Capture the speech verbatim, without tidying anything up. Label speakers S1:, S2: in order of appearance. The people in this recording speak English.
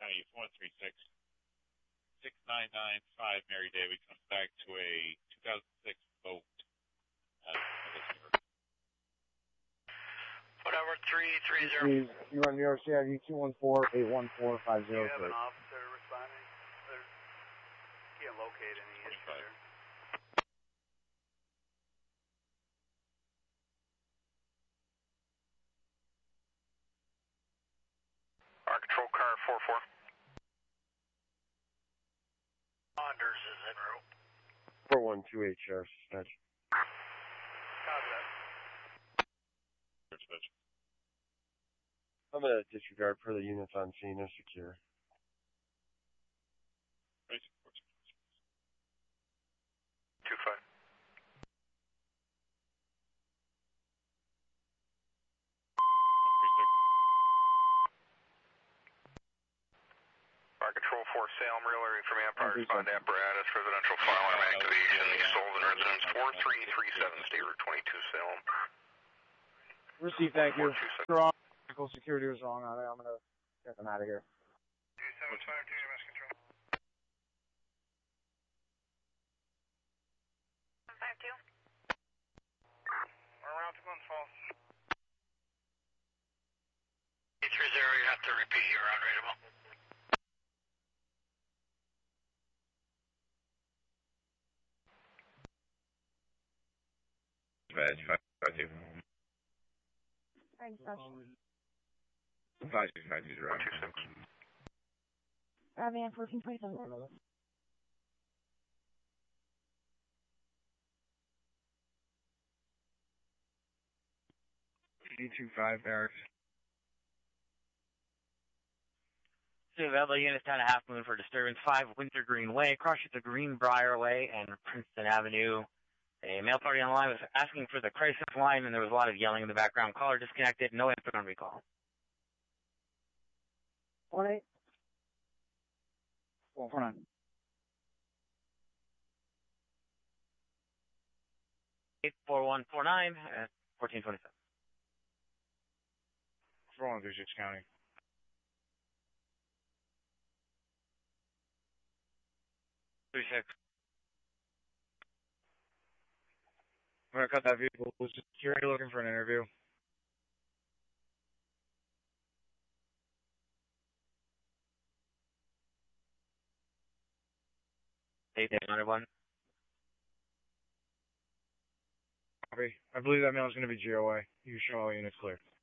S1: County one three six, six nine nine five Mary David comes back to a two thousand six boat. Uh,
S2: Whatever, three three zero.
S3: You run New York C I V two one four, eight one four, five zero.
S4: Do you have an officer responding? There's, can't locate any issue there.
S2: Our control car four four. Saunders is en route.
S3: four one two eight, Sheriff. Dispatch.
S4: Copy that.
S1: Dispatch.
S3: I'm going to disregard per the units on scene are secure.
S2: Two five. Our control four, Salem, real area from Empire, respond to apparatus, residential fire alarm activation, the Solon residence, four three three seven, State Route twenty-two, Salem.
S3: Receive, thank you. Wrong. Security was wrong on it. I'm going to get them out of here.
S4: two seven five two, U S control.
S5: five two.
S4: We're around to Glens Falls.
S2: eight three zero, you have to repeat your unreadable.
S6: Dispatch, five five two.
S5: Thanks, Josh.
S6: five two five two zero.
S5: Avian fourteen twenty-seven.
S3: D two five, Barracks.
S7: Two available units down a half moon for disturbance. five Wintergreen Way, across the Greenbrier Way and Princeton Avenue. A male party on the line was asking for the crisis line, and there was a lot of yelling in the background. Caller disconnected. No input on recall.
S3: One eight. Four four nine.
S7: Eight four one four nine at fourteen twenty seven.
S3: four one three six County.
S7: Three six.
S3: I'm going to cut that vehicle. Security looking for an interview.
S7: Eight eight hundred one.
S3: Copy. I believe that mail is going to be G O A. You show all units clear.